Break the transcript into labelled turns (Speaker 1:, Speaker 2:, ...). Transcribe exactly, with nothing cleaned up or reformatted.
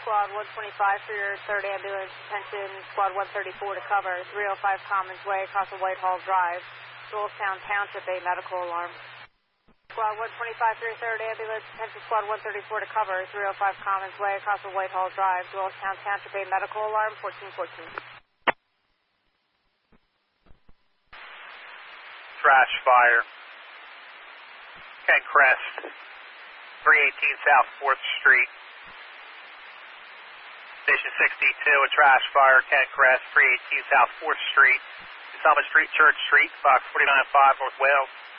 Speaker 1: Squad one twenty-five for your third ambulance. Attention, Squad one thirty-four to cover. three oh five Commons Way across the Whitehall Drive. Doylestown Township, a medical alarm. Squad one twenty-five for your third ambulance. Attention, Squad one thirty-four to cover. three oh five Commons Way across the Whitehall Drive. Doylestown Township, a medical alarm. fourteen fourteen.
Speaker 2: Trash fire. Kent Crest. three eighteen South fourth Street. Station sixty-two, a trash fire, Kent Crest, three eighteen South fourth Street. Summit Street, Church Street, Fox forty-nine five North Wales.